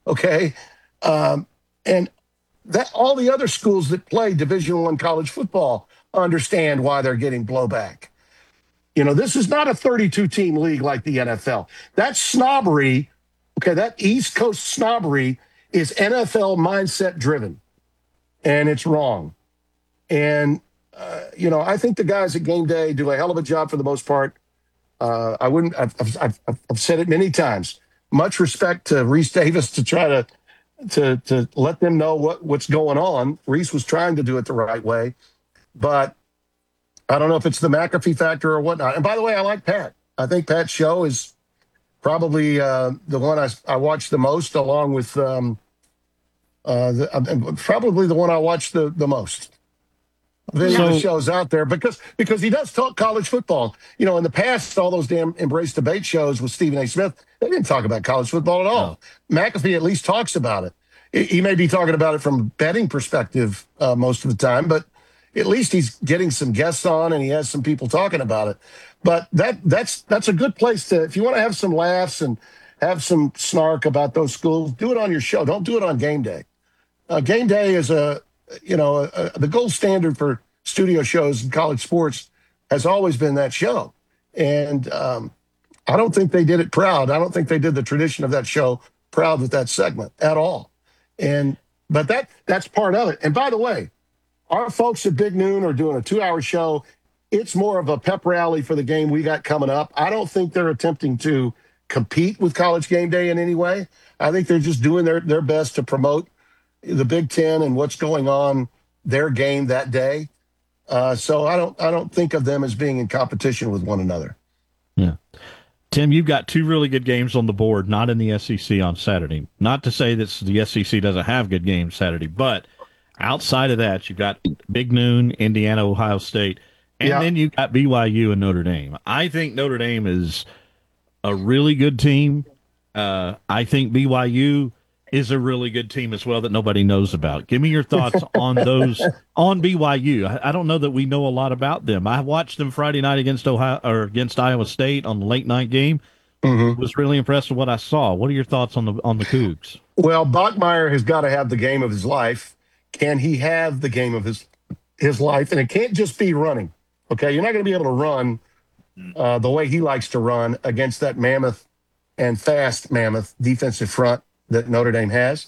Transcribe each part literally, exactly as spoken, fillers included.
Okay. Um, and that all the other schools that play Division One college football understand why they're getting blowback. You know, this is not a thirty-two team league like the N F L. That snobbery, okay, that East Coast snobbery is N F L mindset driven, and it's wrong. And, uh, you know, I think the guys at Game Day do a hell of a job for the most part. Uh, I wouldn't, I've, I've, I've, I've said it many times. Much respect to Reese Davis to try to, to, to let them know what, what's going on. Reese was trying to do it the right way, but I don't know if it's the McAfee factor or whatnot. And by the way, I like Pat. I think Pat's show is probably uh, the one I, I watch the most, along with um, uh, the, uh, probably the one I watch the, the most. Then So- the shows out there because because he does talk college football. You know, in the past, all those damn Embrace Debate shows with Stephen A. Smith, they didn't talk about college football at all. No. McAfee at least talks about it. He he may be talking about it from a betting perspective uh, most of the time, but at least he's getting some guests on and he has some people talking about it. But that that's that's a good place to, if you want to have some laughs and have some snark about those schools, do it on your show. Don't do it on Game Day. Uh, Game Day is a you know, uh, the gold standard for studio shows in college sports has always been that show. And um, I don't think they did it proud. I don't think they did the tradition of that show proud with that segment at all. And, but that that's part of it. And by the way, our folks at Big Noon are doing a two hour show. It's more of a pep rally for the game we got coming up. I don't think they're attempting to compete with College Game Day in any way. I think they're just doing their, their best to promote the Big Ten and what's going on their game that day. Uh, so I don't I don't think of them as being in competition with one another. Yeah. Tim, you've got two really good games on the board, not in the S E C on Saturday. Not to say that the S E C doesn't have good games Saturday, but outside of that, you've got Big Noon, Indiana, Ohio State, and Yeah. then you've got B Y U and Notre Dame. I think Notre Dame is a really good team. Uh, I think B Y U is a really good team as well that nobody knows about. Give me your thoughts on those, on B Y U. I, I don't know that we know a lot about them. I watched them Friday night against Ohio or against Iowa State on the late night game. Mm-hmm. Was really impressed with what I saw. What are your thoughts on the on the Cougs? Well, Bachmeyer has got to have the game of his life. Can he have the game of his his life? And it can't just be running. Okay, you're not going to be able to run uh, the way he likes to run against that mammoth and fast mammoth defensive front that Notre Dame has.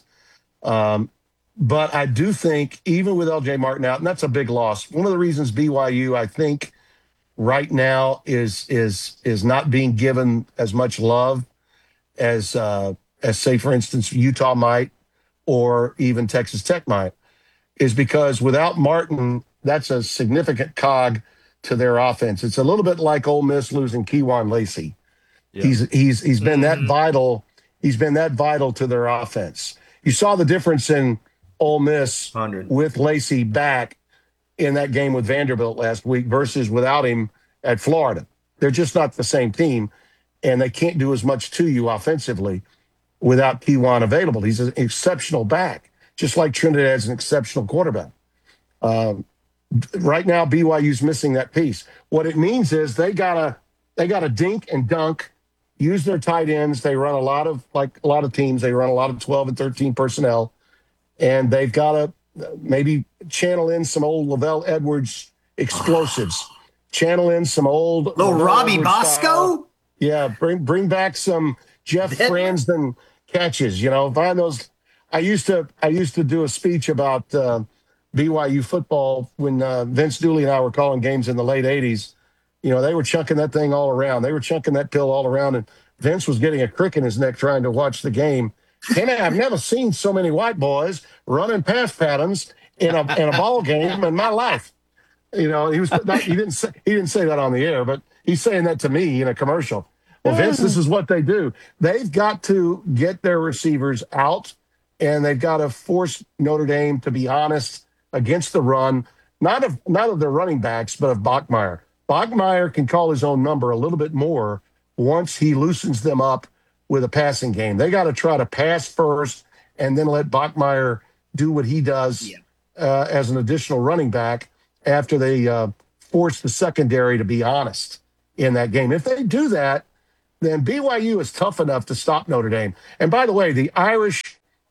Um, but I do think even with L J Martin out, and that's a big loss. One of the reasons B Y U, I think, right now is is is not being given as much love as uh, as say, for instance, Utah might or even Texas Tech might, is because without Martin, that's a significant cog to their offense. It's a little bit like Ole Miss losing Kewan Lacey. Yeah. He's he's he's been mm-hmm. that vital. He's been that vital to their offense. You saw the difference in Ole Miss one hundred with Lacey back in that game with Vanderbilt last week versus without him at Florida. They're just not the same team, and they can't do as much to you offensively without Kewan available. He's an exceptional back, just like Trinidad's an exceptional quarterback. Um, right now, B Y U's missing that piece. What it means is they gotta they gotta dink and dunk. Use their tight ends. They run a lot of, like a lot of teams, they run a lot of twelve and thirteen personnel. And they've got to maybe channel in some old Lavelle Edwards explosives. Channel in some old... Little Lavelle Robbie Edwards Bosco? style. Yeah, bring bring back some Jeff Franzen catches. You know, find those... I used to I used to do a speech about uh, B Y U football when uh, Vince Dooley and I were calling games in the late eighties. You know, they were chunking that thing all around. They were chunking that pill all around, and Vince was getting a crick in his neck trying to watch the game. And I've never seen so many white boys running pass patterns in a in a ball game in my life. You know, he was not, he didn't say he didn't say that on the air, but he's saying that to me in a commercial. Well, Vince, this is what they do. They've got to get their receivers out, and they've got to force Notre Dame to be honest against the run, not of not of their running backs, but of Bachmeyer. Bachmeyer can call his own number a little bit more once he loosens them up with a passing game. They got to try to pass first and then let Bachmeyer do what he does yeah. uh, as an additional running back after they uh, force the secondary to be honest in that game. If they do that, then B Y U is tough enough to stop Notre Dame. And by the way, the Irish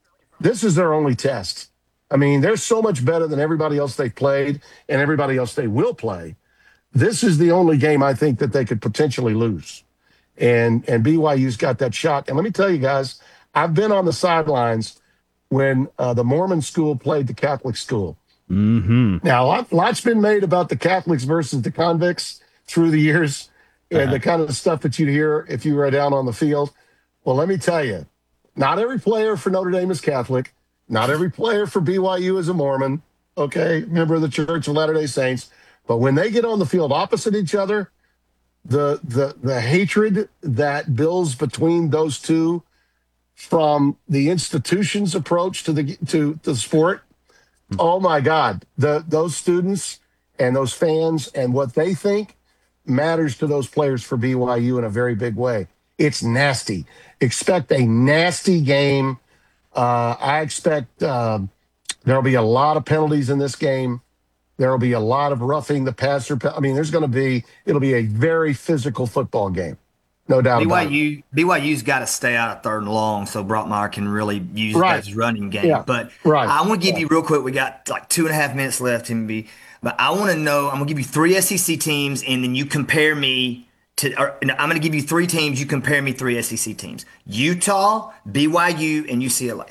this is their only test. I mean, they're so much better than everybody else they've played and everybody else they will play. This is the only game I think that they could potentially lose. And and B Y U's got that shot. And let me tell you guys, I've been on the sidelines when uh, the Mormon school played the Catholic school. Mm-hmm. Now, a lot, lot's been made about the Catholics versus the convicts through the years and Uh-huh. the kind of stuff that you'd hear if you were down on the field. Well, let me tell you, not every player for Notre Dame is Catholic. Not every player for B Y U is a Mormon, okay, member of the Church of Latter-day Saints. But when they get on the field opposite each other, the the the hatred that builds between those two from the institution's approach to the to the sport, oh my God, the those students and those fans and what they think matters to those players for B Y U in a very big way. It's nasty. Expect a nasty game. Uh, I expect um, there'll be a lot of penalties in this game. There'll be a lot of roughing the passer. I mean, there's going to be, it'll be a very physical football game. No doubt about it. B Y U, B Y U's got to stay out of third and long so Brockmeyer can really use Right. his running game. Yeah. But Right. I want to give you real quick, we got like two and a half minutes left, M B. But I want to know, I'm going to give you three S E C teams, and then you compare me to, or, I'm going to give you three teams, you compare me three S E C teams. Utah, B Y U, and U C L A.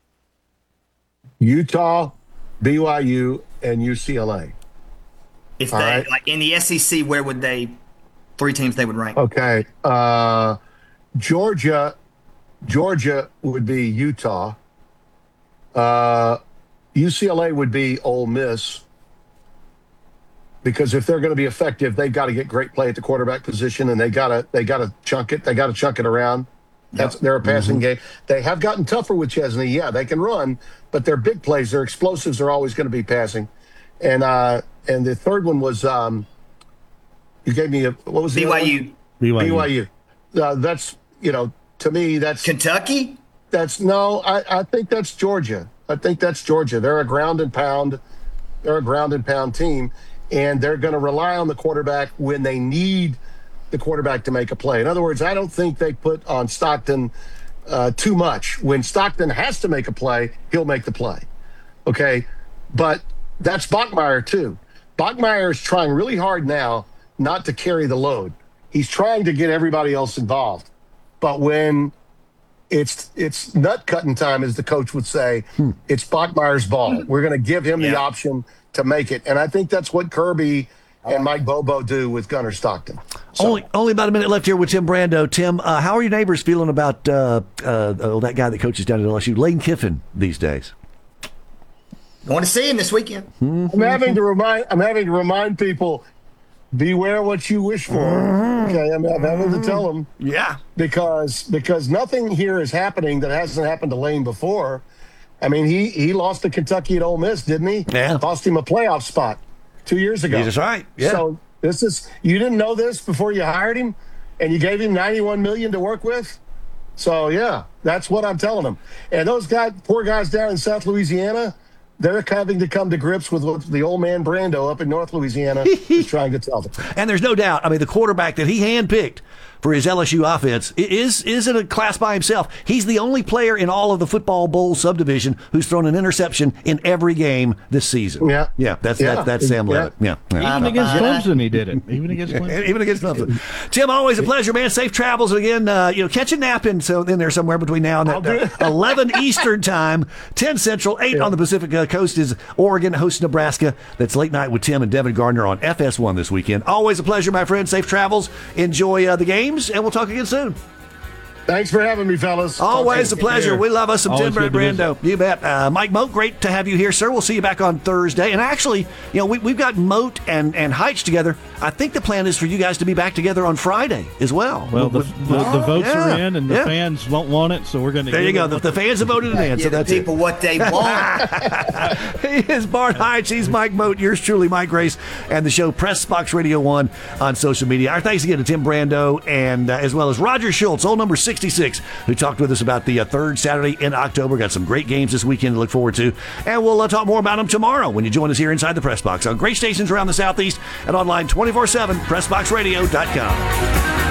Utah, B Y U, and U C L A. If All they, right. like in the S E C, where would they, three teams they would rank? Okay. Uh, Georgia, Georgia would be Utah. Uh, U C L A would be Ole Miss. Because if they're going to be effective, they've got to get great play at the quarterback position, and they got to they got to chunk it. They got to chunk it around. That's Yep. they're a passing game. They have gotten tougher with Chesney. Yeah, they can run, but their big plays, their explosives are always going to be passing. And uh, and the third one was um, you gave me a what was the other one? B Y U, B Y U. B Y U. Uh, that's you know to me that's Kentucky. that's no. I, I think that's Georgia. I think that's Georgia. They're a ground and pound. They're a ground and pound team, and they're going to rely on the quarterback when they need the quarterback to make a play. In other words, I don't think they put on Stockton uh, too much. When Stockton has to make a play, he'll make the play. Okay, but that's Bachmeier too. Bachmeier is trying really hard now not to carry the load. He's trying to get everybody else involved. But when it's it's nut cutting time, as the coach would say, hmm. it's Bachmeier's ball. We're going to give him Yeah. the option to make it. And I think that's what Kirby and Mike Bobo do with Gunnar Stockton. So, Only only about a minute left here with Tim Brando. Tim, uh, how are your neighbors feeling about uh, uh, oh, that guy that coaches down at L S U, Lane Kiffin, these days? I want to see him this weekend. I'm having to remind I'm having to remind people, beware what you wish for. Okay, I'm, I'm having to tell them Yeah. because because nothing here is happening that hasn't happened to Lane before. I mean, he he lost to Kentucky at Ole Miss, didn't he? Yeah. Cost him a playoff spot two years ago. That's right. Yeah. So this is you didn't know this before you hired him, and you gave him ninety-one million dollars to work with. So yeah, that's what I'm telling them. And those guys, poor guys down in South Louisiana, they're having to come to grips with what the old man Brando up in North Louisiana is trying to tell them. And there's no doubt, I mean, the quarterback that he handpicked for his L S U offense is is in a class by himself. He's the only player in all of the football bowl subdivision who's thrown an interception in every game this season. Yeah. Yeah, that's Yeah. That, that's Sam Yeah. Levitt. Yeah. yeah. Even against Clemson, he did it. Even against Clemson. Even against Clemson. Tim, always a pleasure, man. Safe travels. And again, uh, you know, catch a nap in, so, in there somewhere between now and I'll do that, uh, eleven Eastern time, ten Central, eight Yeah. on the Pacific uh, Coast is Oregon hosts Nebraska. That's Late Night with Tim and Devin Gardner on F S one this weekend. Always a pleasure, my friend. Safe travels. Enjoy uh, the games, and we'll talk again soon. Thanks for having me, fellas. Always a Talk to you. pleasure. We love us some Always Tim good to Brando. You bet. Uh, Mike Moat, great to have you here, sir. We'll see you back on Thursday. And actually, you know, we, we've got Moat and, and Heitch together. I think the plan is for you guys to be back together on Friday as well. Well, the, With- the, the votes Yeah, are in, and the yeah. fans won't want it, so we're going to. There you go. The, the fans have voted it in, so Give the that's people it. what they want. He is Bart Heitch. He's Mike Moat. Yours truly, Mike Grace, and the show Press Box Radio one on social media. Our thanks again to Tim Brando and uh, as well as Roger Schultz, old number sixty-six, who talked with us about the uh, third Saturday in October. Got some great games this weekend to look forward to, and we'll uh, talk more about them tomorrow when you join us here inside the Press Box on great stations around the Southeast and online twenty-four seven, press box radio dot com.